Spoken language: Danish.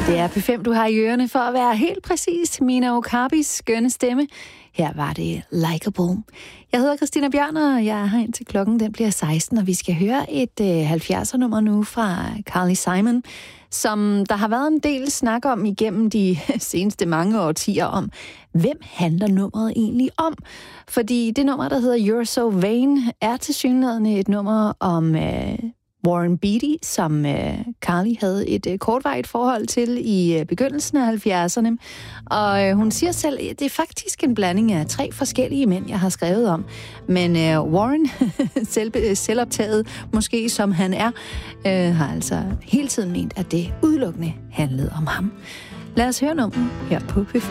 Det er P5, du har i ørerne for at være helt præcis. Mina Okabis skønne stemme. Her var det Likeable. Jeg hedder Christina Bjørn, og jeg er her indtil klokken den bliver 16, og vi skal høre et 70'er-nummer nu fra Carly Simon, som der har været en del snak om igennem de seneste mange årtier om, hvem handler nummeret egentlig om? Fordi det nummer, der hedder You're So Vain, er tilsyneladende et nummer om Warren Beatty, som Carly havde et kortvarigt forhold til i begyndelsen af 70'erne. Og hun siger selv, at det er faktisk en blanding af 3 forskellige mænd, jeg har skrevet om. Men Warren, selvoptaget måske som han er, har altså hele tiden ment, at det udelukkende handlede om ham. Lad os høre nummeret her på P5.